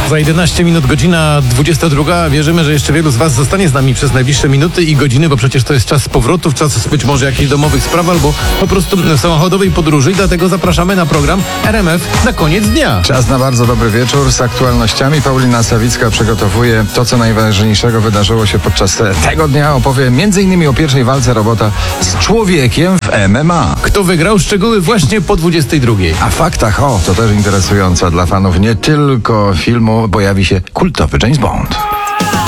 Za 11 minut godzina 22. Wierzymy, że jeszcze wielu z Was zostanie z nami przez najbliższe minuty i godziny, bo przecież to jest czas powrotów, czas być może jakichś domowych spraw albo po prostu samochodowej podróży i dlatego zapraszamy na program RMF na koniec dnia. Czas na bardzo dobry wieczór z aktualnościami. Paulina Sawicka przygotowuje to, co najważniejszego wydarzyło się podczas tego dnia. Opowie m.in. o pierwszej walce robota z człowiekiem w MMA. Kto wygrał? Szczegóły właśnie po 22. A w faktach, to też interesujące dla fanów nie tylko filmu, pojawi się kultowy James Bond.